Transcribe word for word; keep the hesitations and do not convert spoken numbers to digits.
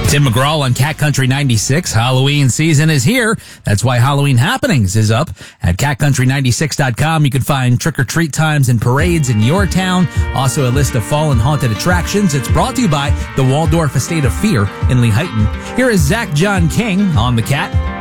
Tim McGraw on Cat Country ninety-six. Halloween season is here. That's why Halloween Happenings is up at cat country ninety-six dot com. You can find trick-or-treat times and parades in your town. Also a list of fall and haunted attractions. It's brought to you by the Waldorf Estate of Fear in Lehighton. Here is Zach John King on the Cat.